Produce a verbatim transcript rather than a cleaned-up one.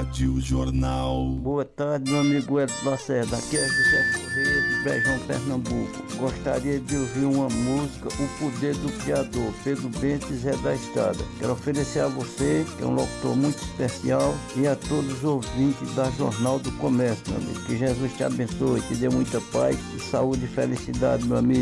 Rádio Jornal. Boa tarde, meu amigo Hélio Lacerda. Aqui é José Correia de Brejão, Pernambuco. Gostaria de ouvir uma música, O Poder do Criador, Pedro Bento e Zé da Estrada. Quero oferecer a você, que é um locutor muito especial, e a todos os ouvintes da Jornal do Comércio, meu amigo. Que Jesus te abençoe, te dê muita paz, e saúde e felicidade, meu amigo.